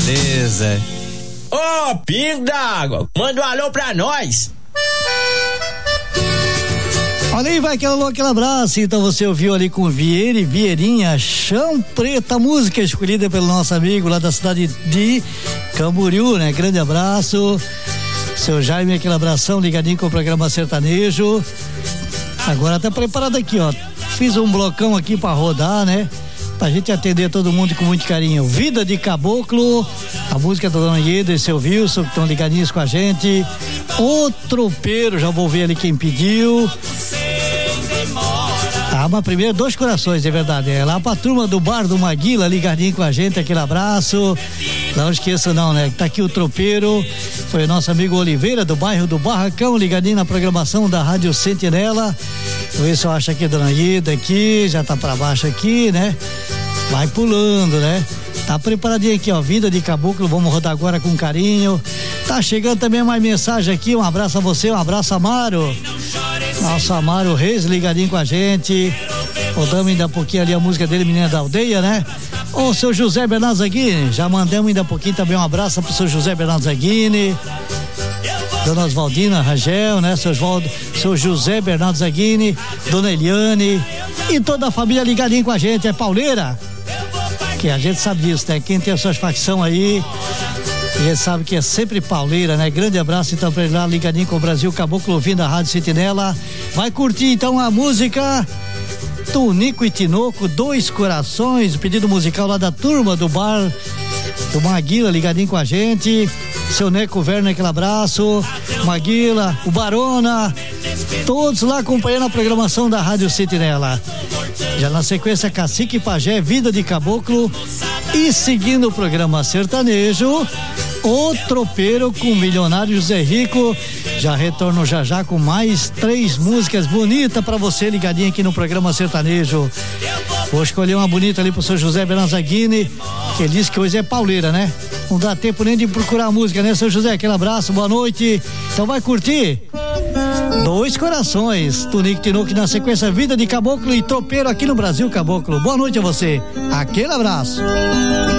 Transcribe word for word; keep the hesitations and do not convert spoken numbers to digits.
beleza. Ô, oh, pingo d'água, manda um alô pra nós. Olha aí, vai aquele alô, aquele abraço. Então você ouviu ali com Vieira e Vieirinha, Chão Preta, música escolhida pelo nosso amigo lá da cidade de Camboriú, né? Grande abraço. Seu Jaime, aquele abração, ligadinho com o programa Sertanejo. Agora tá preparado aqui, ó. Fiz um blocão aqui pra rodar, né? Pra gente atender todo mundo com muito carinho. Vida de Caboclo, a música da Dona Ieda e seu Wilson, que estão ligadinhos com a gente. O Tropeiro, já vou ver ali quem pediu. Ah, mas primeiro dois corações, é verdade. É lá pra turma do Bar do Maguila, ligadinho com a gente, aquele abraço. Não esqueça não, né? Tá aqui o Tropeiro, foi o nosso amigo Oliveira, do bairro do Barracão, ligadinho na programação da Rádio Sentinela. Vou ver se eu acho aqui a Dona Ieda aqui, já tá pra baixo aqui, né? Vai pulando, né? Tá preparadinho aqui, ó, Vida de Caboclo, vamos rodar agora com carinho. Tá chegando também mais mensagem aqui, um abraço a você, um abraço Amaro. Nosso Amaro Reis ligadinho com a gente. Rodamos ainda um pouquinho ali a música dele, Menina da Aldeia, né? Ô, seu José Bernardo Zaguini, já mandamos ainda um pouquinho também um abraço pro seu José Bernardo Zaguini. Dona Oswaldina Rangel, né? Seu, Osvaldo, seu José Bernardo Zaguini, Dona Eliane e toda a família ligadinho com a gente, é pauleira. Que a gente sabe disso, né? Quem tem as suas facções aí, a gente sabe que é sempre pauleira, né? Grande abraço então pra ele lá, ligadinho com o Brasil Caboclo, ouvindo a Rádio Sentinela. Vai curtir então a música Tonico e Tinoco, Dois Corações, o pedido musical lá da turma do Bar do Maguila, ligadinho com a gente. Seu Neco Werner, aquele abraço. Maguila, o Barona, todos lá acompanhando a programação da Rádio Sentinela. Já na sequência, Cacique Pajé, Vida de Caboclo. E seguindo o programa Sertanejo, O Tropeiro com o milionário José Rico. Já retorno já já com mais três músicas bonitas pra você ligadinho aqui no programa Sertanejo. Vou escolher uma bonita ali pro seu José Bernardo Zaguini, que ele disse que hoje é pauleira, né? Não dá tempo nem de procurar a música, né, seu José? Aquele abraço, boa noite. Então vai curtir Dois Corações, Tonico Tinoco, na sequência Vida de Caboclo e Tropeiro aqui no Brasil Caboclo. Boa noite a você, aquele abraço.